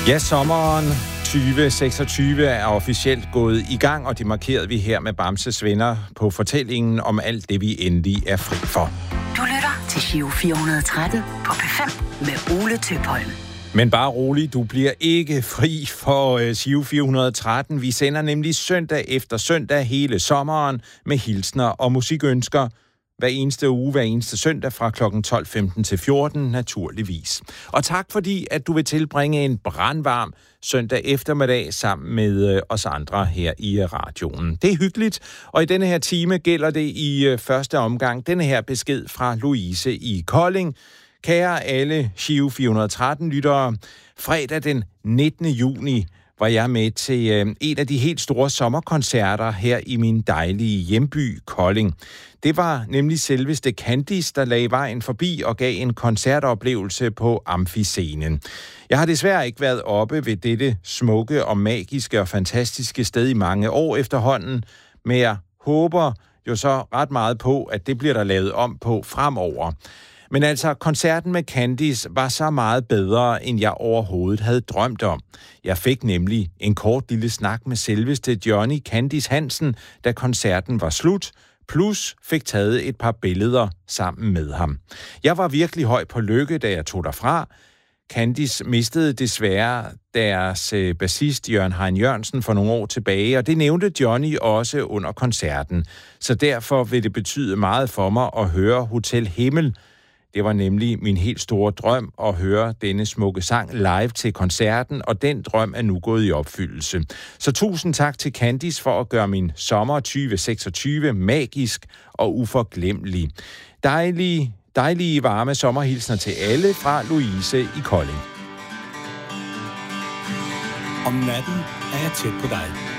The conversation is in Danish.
Ja, sommeren 2026 er officielt gået i gang, og det markerede vi her med Bamses venner på fortællingen om alt det, vi endelig er fri for. Du lytter til Giro 413 på P5 med Ole Tøpholm. Men bare rolig, du bliver ikke fri for Giro 413. Vi sender nemlig søndag efter søndag hele sommeren med hilsner og musikønsker. Hver eneste uge, hver eneste søndag fra kl. 12.15 til 14, naturligvis. Og tak fordi, at du vil tilbringe en brandvarm søndag eftermiddag sammen med os andre her i radioen. Det er hyggeligt, og i denne her time gælder det i første omgang denne her besked fra Louise i Kolding. Kære alle Giro 413-lyttere, fredag den 19. juni var jeg med til en af de helt store sommerkoncerter her i min dejlige hjemby Kolding. Det var nemlig selveste Candice, der lagde vejen forbi og gav en koncertoplevelse på Amfiscenen. Jeg har desværre ikke været oppe ved dette smukke og magiske og fantastiske sted i mange år efterhånden, men jeg håber jo så ret meget på, at det bliver der lavet om på fremover. Men altså, koncerten med Candice var så meget bedre, end jeg overhovedet havde drømt om. Jeg fik nemlig en kort lille snak med selveste Johnny Candice Hansen, da koncerten var slut, plus fik taget et par billeder sammen med ham. Jeg var virkelig høj på lykke, da jeg tog derfra. Candice mistede desværre deres bassist Jørgen Hein Jørgensen for nogle år tilbage, og det nævnte Johnny også under koncerten. Så derfor vil det betyde meget for mig at høre Hotel Himmel. Det var nemlig min helt store drøm at høre denne smukke sang live til koncerten, og den drøm er nu gået i opfyldelse. Så tusind tak til Candice for at gøre min sommer 2026 magisk og uforglemmelig. Dejlige varme sommerhilsner til alle fra Louise i Kolding. Om natten er jeg tæt på dig.